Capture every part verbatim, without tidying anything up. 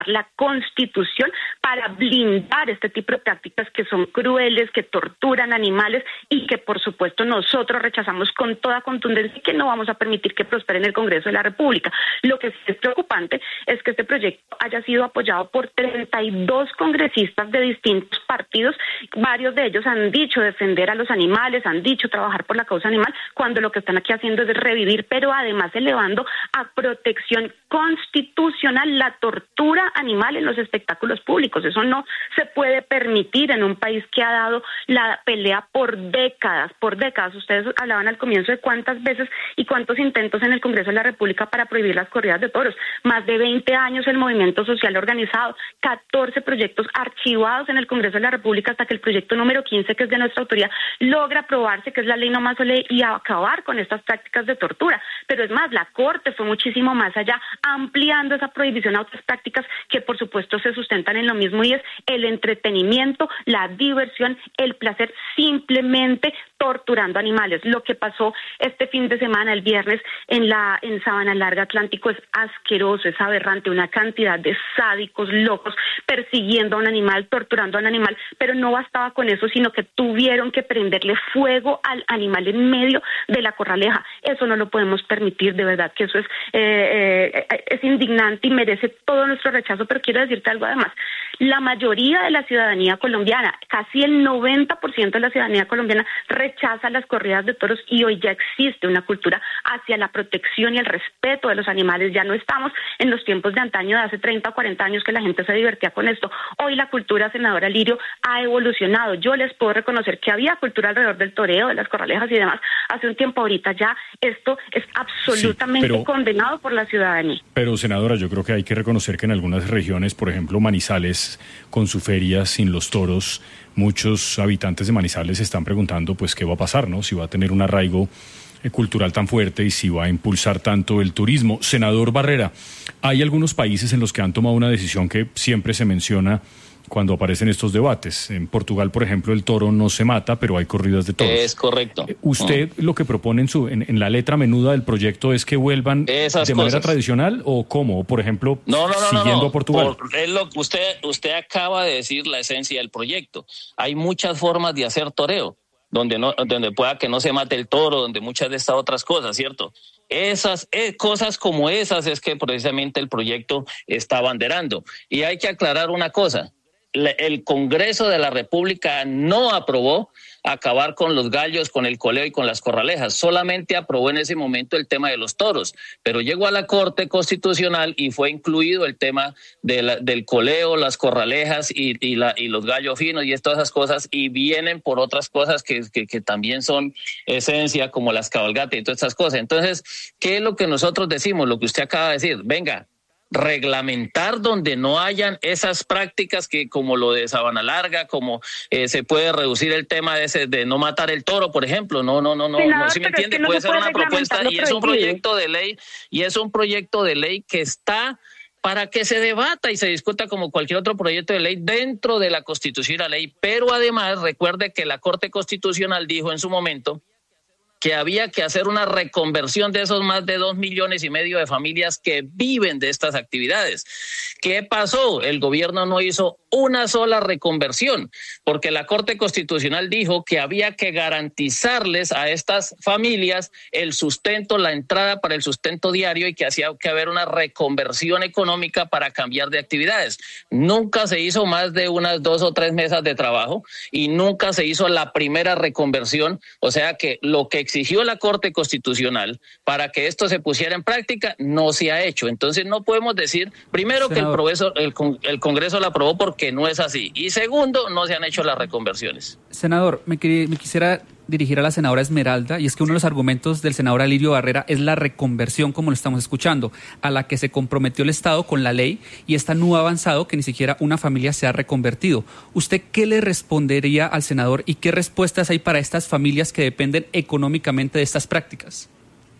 la Constitución para blindar este tipo de prácticas que son crueles, que torturan animales y que por supuesto nosotros rechazamos con toda contundencia y que no vamos a permitir que prospere en el Congreso de la República. Lo que sí es preocupante es que este proyecto haya sido apoyado por treinta y dos congresistas de distintos partidos. Varios de ellos han dicho defender a los animales, han dicho trabajar por la causa animal, cuando lo que están aquí haciendo es revivir, pero además elevando a protección constitucional la tortura animal en los espectáculos públicos. Eso no se puede permitir en un país que ha dado la pelea por décadas, por décadas. Ustedes hablaban al comienzo de cuántas veces y cuántos intentos en el Congreso de la República para prohibir las corridas de toros. Más de veinte años el movimiento social organizado, catorce proyectos archivados en el Congreso de la República hasta que el proyecto número quince, que es de nuestra autoría, logra aprobarse, que es la ley no más ley, y acabar con estas prácticas de tortura. Pero es más, la Corte fue muchísimo más allá, ampliando esa prohibición a otras prácticas que por supuesto se sustentan en lo mismo, y es el entretenimiento, la diversión, el placer, simplemente torturando animales. Lo que pasó este fin de semana, el viernes, en la en Sabana Larga Atlántico es asqueroso, es aberrante, una cantidad de sádicos locos persiguiendo a un animal, torturando a un animal, pero no bastaba con eso, sino que tuvieron que prenderle fuego al animal en medio de la corraleja. Eso no lo podemos permitir, de verdad que eso es eh, eh, es indignante y merece todo nuestro rechazo. Pero quiero decirte algo además, la mayoría de la ciudadanía colombiana, casi el noventa por ciento de la ciudadanía colombiana rechaza las corridas de toros, y hoy ya existe una cultura hacia la protección y el respeto de los animales. Ya no estamos en los tiempos de antaño, de hace treinta o cuarenta años, que la gente se divertía con esto. Hoy la cultura, senadora Lirio, ha evolucionado. Yo les puedo reconocer que había cultura alrededor del toreo, de las corralejas y demás hace un tiempo. Ahorita ya esto es absolutamente sí, pero, condenado por la ciudadanía. Pero, senadora, yo creo que hay que reconocer que en algunas regiones, por ejemplo Manizales, con su feria sin los toros, muchos habitantes de Manizales se están preguntando pues qué va a pasar, ¿no? Si va a tener un arraigo eh, cultural tan fuerte y si va a impulsar tanto el turismo. Senador Barrera, hay algunos países en los que han tomado una decisión que siempre se menciona cuando aparecen estos debates. En Portugal, por ejemplo, el toro no se mata, pero hay corridas de toros. Es correcto. ¿Usted uh-huh. lo que propone en, su, en, en la letra menuda del proyecto es que vuelvan Esas de cosas. manera tradicional o cómo? Por ejemplo, no, no, no, siguiendo no, no. a Portugal. Por, es lo, usted, usted acaba de decir la esencia del proyecto. Hay muchas formas de hacer toreo, donde no, donde pueda que no se mate el toro, donde muchas de estas otras cosas, ¿cierto? Esas eh, cosas como esas es que precisamente el proyecto está abanderando. Y hay que aclarar una cosa. El Congreso de la República no aprobó acabar con los gallos, con el coleo y con las corralejas. Solamente aprobó en ese momento el tema de los toros, pero llegó a la Corte Constitucional y fue incluido el tema de la, del coleo, las corralejas y, y, la, y los gallos finos y todas esas cosas, y vienen por otras cosas que, que, que también son esencia, como las cabalgatas y todas estas cosas. Entonces, ¿qué es lo que nosotros decimos? Lo que usted acaba de decir, venga, reglamentar donde no hayan esas prácticas que como lo de Sabana Larga, como eh, se puede reducir el tema de ese de no matar el toro, por ejemplo. No, no, no, no, Senador, no, si me entiende, es que no puede ser puede una propuesta y es un proyecto de ley y es un proyecto de ley que está para que se debata y se discuta como cualquier otro proyecto de ley dentro de la Constitución y la ley, pero además recuerde que la Corte Constitucional dijo en su momento que había que hacer una reconversión de esos más de dos millones y medio de familias que viven de estas actividades. ¿Qué pasó? El gobierno no hizo una sola reconversión, porque la Corte Constitucional dijo que había que garantizarles a estas familias el sustento, la entrada para el sustento diario, y que hacía que haber una reconversión económica para cambiar de actividades. Nunca se hizo más de unas dos o tres mesas de trabajo y nunca se hizo la primera reconversión, o sea que lo que exigió la Corte Constitucional para que esto se pusiera en práctica no se ha hecho. Entonces no podemos decir, primero, senador, que el, progreso, el, el Congreso la aprobó porque no es así, y segundo, no se han hecho las reconversiones. Senador, me, me quisiera dirigir a la senadora Esmeralda, y es que uno de los argumentos del senador Alirio Barrera es la reconversión, como lo estamos escuchando, a la que se comprometió el Estado con la ley, y esta no ha avanzado, que ni siquiera una familia se ha reconvertido. ¿Usted qué le respondería al senador y qué respuestas hay para estas familias que dependen económicamente de estas prácticas?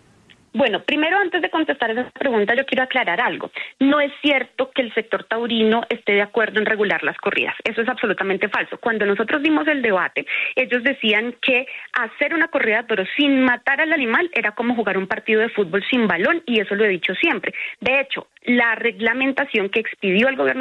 Bueno, primero, antes de contestar esa pregunta, yo quiero aclarar algo. No es cierto que el sector taurino esté de acuerdo en regular las corridas. Eso es absolutamente falso. Cuando nosotros dimos el debate, ellos decían que hacer una corrida de toros sin matar al animal era como jugar un partido de fútbol sin balón, y eso lo he dicho siempre. De hecho, la reglamentación que expidió el gobierno